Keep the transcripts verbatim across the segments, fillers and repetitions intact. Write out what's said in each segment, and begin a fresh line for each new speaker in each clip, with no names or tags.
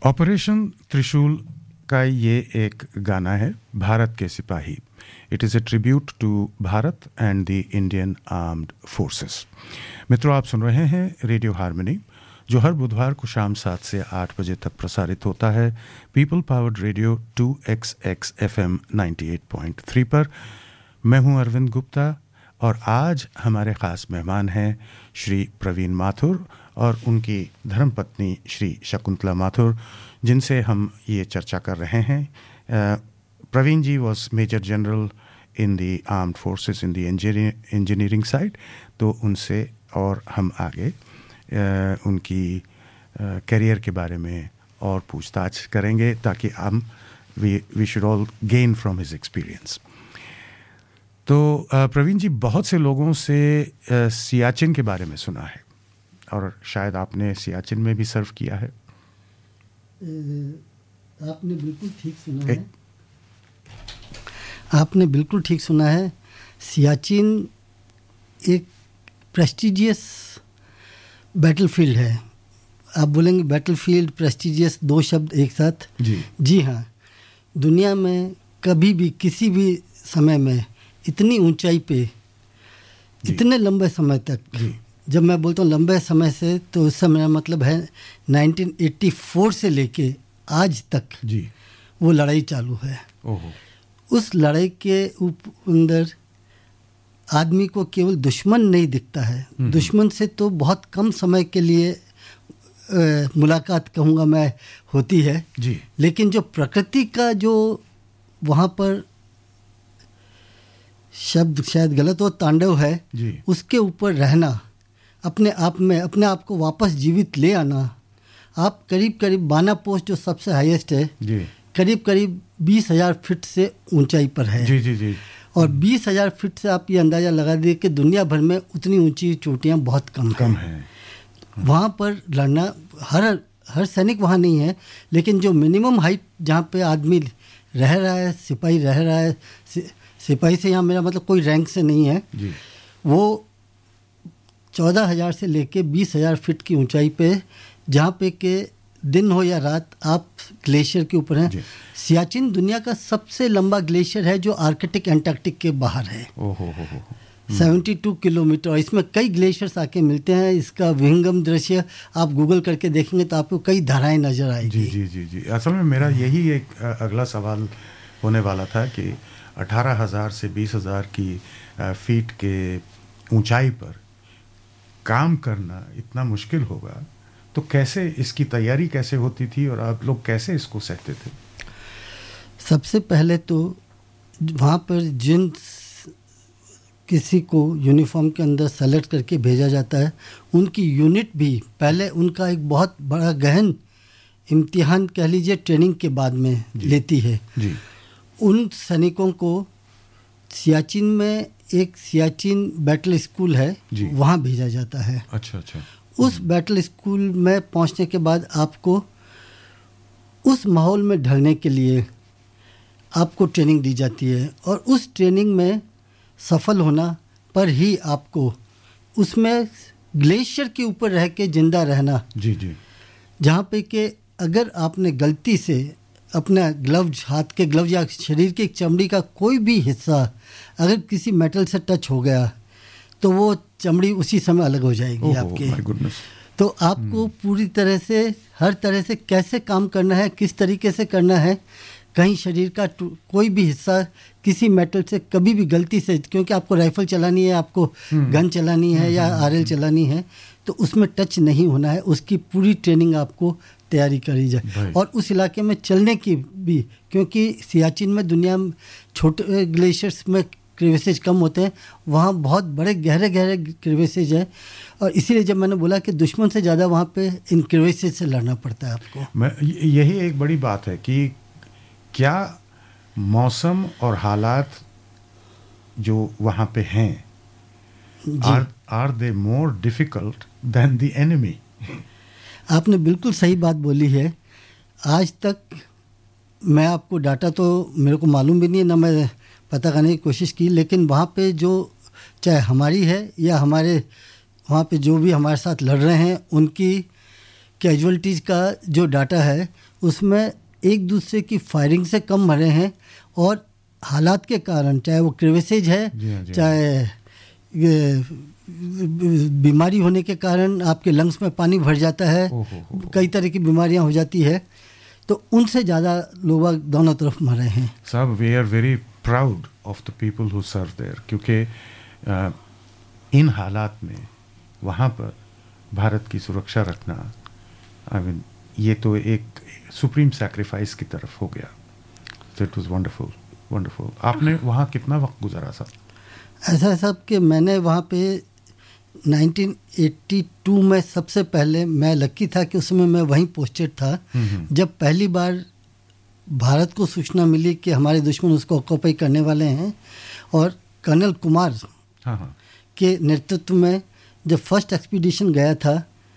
Operation त्रिशूल का ये एक गाना है, भारत के सिपाही. It is a tribute to Bharat and the Indian armed forces. मित्रों, आप सुन रहे हैं रेडियो हार्मनी, जो हर बुधवार को शाम सात से आठ बजे तक प्रसारित होता है people powered radio to x x F M ninety eight point three पर. मैं हूं अरविंद गुप्ता और आज हमारे ख़ास मेहमान हैं श्री प्रवीण माथुर और उनकी धर्मपत्नी श्री शकुंतला माथुर, जिनसे हम ये चर्चा कर रहे हैं. प्रवीण जी was major general in the armed forces in the engineering side, तो उनसे और हम आगे uh, उनकी करियर uh, के बारे में और पूछताछ करेंगे ताकि हम we we should all gain from his experience. तो uh, प्रवीण जी, बहुत से लोगों से uh, सियाचिन के बारे में सुना है और शायद आपने सियाचिन में भी सर्व किया है.
आपने बिल्कुल ठीक सुना है. आपने बिल्कुल ठीक सुना है. सियाचिन एक प्रेस्टिजियस बैटलफील्ड है. आप बोलेंगे बैटलफील्ड, प्रेस्टिजियस, दो शब्द एक साथ.
जी
जी हाँ. दुनिया में कभी भी किसी भी समय में इतनी ऊंचाई पे इतने लंबे समय तक, जब मैं बोलता हूँ लंबे समय से, तो उस समय मतलब है नाइनटीन एटी फोर से लेके आज तक
जी
वो लड़ाई चालू है.
ओहो. उस
लड़ाई के अंदर आदमी को केवल दुश्मन नहीं दिखता है. दुश्मन से तो बहुत कम समय के लिए आ, मुलाकात कहूँगा मैं होती है
जी.
लेकिन जो प्रकृति का जो वहाँ पर शब्द शायद गलत हो, तांडव है
जी.
उसके ऊपर रहना, अपने आप में अपने आप को वापस जीवित ले आना. आप करीब करीब बाना पोस्ट जो सबसे हाईएस्ट है
जी.
करीब करीब बीस हजार फीट से ऊंचाई पर है.
जी जी जी.
और बीस हजार फीट से आप ये अंदाज़ा लगा दिए कि दुनिया भर में उतनी ऊंची चोटियां बहुत कम
कम
हैं.
है.
वहाँ पर लड़ना, हर हर सैनिक वहाँ नहीं है, लेकिन जो मिनिमम हाइट जहाँ पे आदमी रह रहा है, सिपाही रह रहा है, सिपाही से यहाँ मेरा मतलब कोई रैंक से नहीं है
जी.
वो चौदह हज़ार से लेके बीस हज़ार फीट की ऊंचाई पे, जहाँ पे के दिन हो या रात आप ग्लेशियर के ऊपर हैं. सियाचिन दुनिया का सबसे लंबा ग्लेशियर है जो आर्कटिक एंटार्क्टिक के बाहर है.
ओहो हो हो.
बहत्तर किलोमीटर. और इसमें कई ग्लेशियर्स आके मिलते हैं. इसका विहंगम दृश्य आप गूगल करके देखेंगे तो आपको कई धाराएं नजर आएगी.
जी जी जी जी. असल में मेरा यही एक अगला सवाल होने वाला था कि अठारह हज़ार से बीस हज़ार की फीट के ऊंचाई पर काम करना इतना मुश्किल होगा, तो कैसे इसकी तैयारी कैसे होती थी और आप लोग कैसे इसको सहते थे?
सबसे पहले तो वहाँ पर जिन किसी को यूनिफॉर्म के अंदर सेलेक्ट करके भेजा जाता है, उनकी यूनिट भी पहले उनका एक बहुत बड़ा गहन इम्तिहान कह लीजिए ट्रेनिंग के बाद में लेती है
जी.
उन सैनिकों को सियाचिन में एक सियाचिन बैटल स्कूल है, वहाँ भेजा जाता है.
अच्छा अच्छा.
उस बैटल स्कूल में पहुँचने के बाद आपको उस माहौल में ढलने के लिए आपको ट्रेनिंग दी जाती है. और उस ट्रेनिंग में सफल होना पर ही आपको उसमें ग्लेशियर के ऊपर रह के जिंदा रहना.
जी जी.
जहाँ पे कि अगर आपने गलती से अपना ग्लव्स, हाथ के ग्लव्स या शरीर की चमड़ी का कोई भी हिस्सा अगर किसी मेटल से टच हो गया तो वो चमड़ी उसी समय अलग हो जाएगी आपके. तो आपको पूरी तरह से, हर तरह से कैसे काम करना है, किस तरीके से करना है. कहीं शरीर का कोई भी हिस्सा किसी मेटल से कभी भी गलती से, क्योंकि आपको राइफल चलानी है, आपको गन चलानी है या आरएल चलानी है, तो उसमें टच नहीं होना है. उसकी पूरी ट्रेनिंग आपको तैयारी करी जाए. और उस इलाके में चलने की भी, क्योंकि सियाचिन में दुनिया में छोटे ग्लेशियर्स में क्रिवेसेज कम होते हैं, वहाँ बहुत बड़े गहरे गहरे क्रिवेसेज हैं. और इसीलिए जब मैंने बोला कि दुश्मन से ज़्यादा वहाँ पे इन क्रिवेसेज से लड़ना पड़ता है आपको.
मैं यही एक बड़ी बात है कि क्या मौसम और हालात जो वहाँ पे हैं, are are they more difficult then the enemy?
आपने बिल्कुल सही बात बोली है. आज तक मैं आपको डाटा तो मेरे को मालूम भी नहीं है, ना मैं पता करने की कोशिश की, लेकिन वहाँ पे जो चाहे हमारी है या हमारे वहाँ पे जो भी हमारे साथ लड़ रहे हैं, उनकी कैजुअलिटीज़ का जो डाटा है उसमें एक दूसरे की फायरिंग से कम मरे हैं, और हालात के कारण, चाहे वो क्रेविसेज है,
जी हाँ, जी
चाहे बीमारी होने के कारण आपके लंग्स में पानी भर जाता है,
ओ हो हो।
कई तरह की बीमारियां हो जाती है, तो उनसे ज़्यादा लोग दोनों तरफ मरे हैं।
साहब, we are very proud of the people who serve there, क्योंकि uh, इन हालात में वहाँ पर भारत की सुरक्षा रखना, आई I मीन mean, ये तो एक सुप्रीम सैक्रिफाइस की तरफ हो गया। So it was wonderful wonderful. आपने वहाँ कितना वक्त गुजारा साहब?
ऐसा है साहब कि मैंने वहाँ पे नाइनटीन एटी टू में सबसे पहले, मैं लकी था कि उसमें मैं वहीं पोस्टेड था जब पहली बार भारत को सूचना मिली कि हमारे दुश्मन उसको ऑक्यूपाई करने वाले हैं, और कर्नल कुमार
हाँ हाँ
के नेतृत्व में जब फर्स्ट एक्सपीडिशन गया था,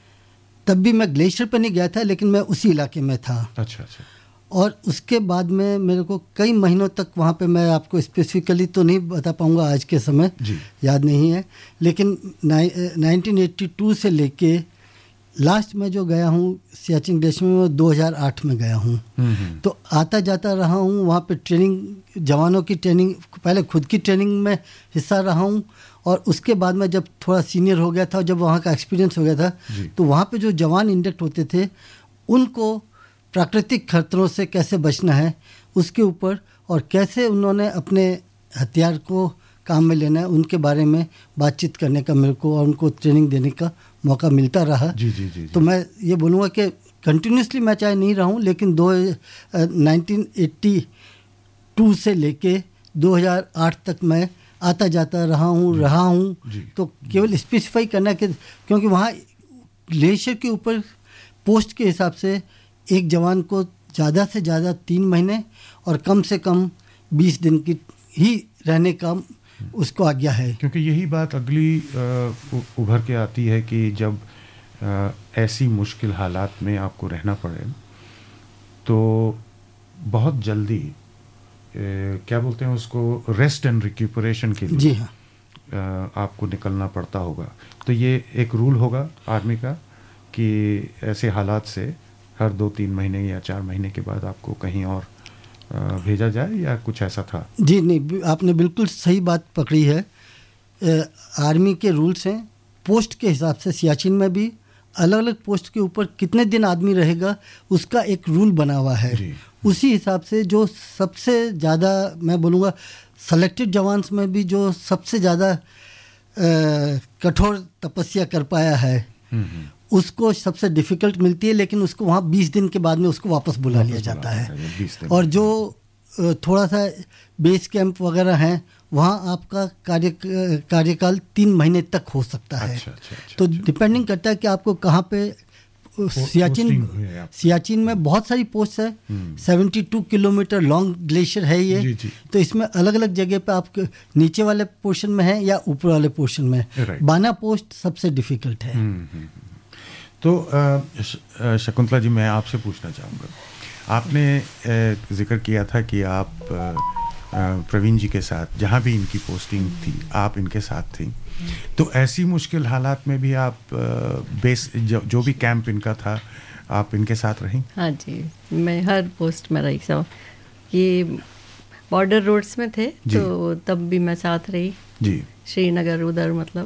तब भी मैं ग्लेशियर पर नहीं गया था, लेकिन मैं उसी इलाके में था।
अच्छा अच्छा।
और उसके बाद में मेरे को कई महीनों तक वहाँ पे, मैं आपको स्पेसिफिकली तो नहीं बता पाऊँगा आज के समय,
जी।
याद नहीं है, लेकिन नाइनटीन एटी टू से लेके लास्ट में जो गया हूँ सियाचिन ग्लेशियर में, वो दो हज़ार आठ में गया हूँ। तो आता जाता रहा हूँ वहाँ पे, ट्रेनिंग, जवानों की ट्रेनिंग, पहले खुद की ट्रेनिंग में हिस्सा रहा हूँ, और उसके बाद में जब थोड़ा सीनियर हो गया था, जब वहाँ का एक्सपीरियंस हो गया था, तो वहाँ पे जो जवान इंडक्ट होते थे उनको प्राकृतिक खतरों से कैसे बचना है उसके ऊपर, और कैसे उन्होंने अपने हथियार को काम में लेना है, उनके बारे में बातचीत करने का मेरे को, और उनको ट्रेनिंग देने का मौका मिलता रहा।
जी जी जी, जी।
तो मैं ये बोलूँगा कि कंटिन्यूसली मैं चाहे नहीं रहा हूँ, लेकिन दो नाइनटीन एटी टू से लेके दो हज़ार आठ तक मैं आता जाता रहा हूँ रहा हूँ तो केवल स्पेसिफाई करना कि, क्योंकि वहाँ ग्लेशियर के ऊपर पोस्ट के हिसाब से एक जवान को ज़्यादा से ज़्यादा तीन महीने और कम से कम बीस दिन की ही रहने का उसको आज्ञा है।
क्योंकि यही बात अगली उभर के आती है कि जब आ, ऐसी मुश्किल हालात में आपको रहना पड़े तो बहुत जल्दी ए, क्या बोलते हैं उसको, रेस्ट एंड रिक्यूपरेशन के लिए
जी हाँ
आ, आपको निकलना पड़ता होगा। तो ये एक रूल होगा आर्मी का कि ऐसे हालात से हर दो तीन महीने या चार महीने के बाद आपको कहीं और भेजा जाए, या कुछ ऐसा था?
जी नहीं, आपने बिल्कुल सही बात पकड़ी है। आर्मी के रूल्स हैं, पोस्ट के हिसाब से सियाचिन में भी अलग अलग पोस्ट के ऊपर कितने दिन आदमी रहेगा उसका एक रूल बना हुआ है। उसी हिसाब से जो सबसे ज़्यादा, मैं बोलूँगा सेलेक्टेड जवान्स में भी जो सबसे ज़्यादा कठोर तपस्या कर पाया है उसको सबसे डिफ़िकल्ट मिलती है, लेकिन उसको वहाँ बीस दिन के बाद में उसको वापस बुला लिया जाता है। और जो थोड़ा सा बेस कैंप वगैरह हैं वहाँ आपका कार्य कार्यकाल तीन महीने तक हो सकता है।
अच्छा, अच्छा, अच्छा,
तो
अच्छा।
डिपेंडिंग करता है कि आपको कहाँ पे, सियाचिन सियाचिन में बहुत सारी पोस्ट है, बहत्तर किलोमीटर लॉन्ग ग्लेशियर है ये।
जी, जी।
तो इसमें अलग अलग जगह पे आप नीचे वाले पोर्शन में है या ऊपर वाले पोर्शन में। बाना पोस्ट सबसे डिफ़िकल्ट है।
तो शकुंतला जी, मैं आपसे पूछना चाहूँगा, आपने जिक्र किया था कि आप प्रवीण जी के साथ, जहाँ भी इनकी पोस्टिंग थी, आप इनके साथ थी। तो ऐसी मुश्किल हालात में भी आप बेस जो, जो भी कैंप इनका था, आप इनके साथ रहीं?
हाँ जी, मैं हर पोस्ट में रही। सब ये बॉर्डर रोड्स में थे तो तब भी मैं साथ रही
जी,
श्रीनगर उधर, मतलब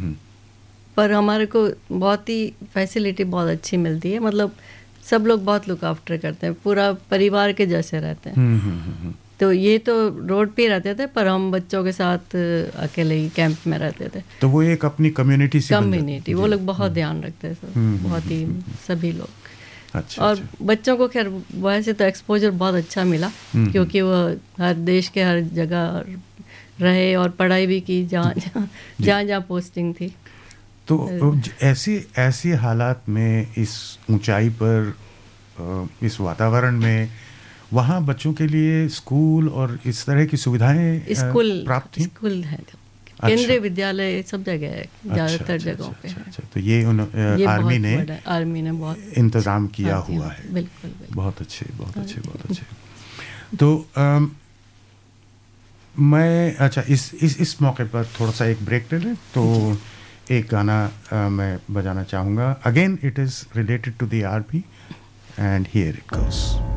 पर हमारे को बहुत ही फैसिलिटी बहुत अच्छी मिलती है। मतलब सब लोग बहुत लुक आफ्टर करते हैं, पूरा परिवार के जैसे रहते हैं। तो ये तो रोड पे रहते थे, पर हम बच्चों के साथ अकेले ही कैंप में रहते थे।
तो वो एक अपनी कम्युनिटी सी
कम्युनिटी वो लोग बहुत ध्यान रखते हैं सब, बहुत ही सभी लोग।
अच्छा,
और
अच्छा।
बच्चों को खैर वैसे तो एक्सपोजर बहुत अच्छा मिला, क्योंकि वो हर देश के हर जगह रहे और पढ़ाई भी की जहाँ जहाँ जहाँ पोस्टिंग थी।
तो ऐसी ऐसी हालात में, इस ऊंचाई पर, इस वातावरण में, वहाँ बच्चों के लिए स्कूल और इस तरह की सुविधाएं
स्कूल
प्राप्त थी?
स्कूल है, केंद्रीय विद्यालय सब जगह है, ज़्यादातर जगहों पे है।
अच्छा, तो ये, ये आर्मी ने
आर्मी ने बहुत
इंतजाम किया
हाँ,
हुआ है।
बिल्कुल, बिल्कुल।
बहुत अच्छे बहुत अच्छे बहुत अच्छे। तो आम, मैं अच्छा इस इस इस मौके पर थोड़ा सा एक ब्रेक ले लें। तो एक गाना uh, मैं बजाना चाहूँगा. Again it is related to the army and here it goes.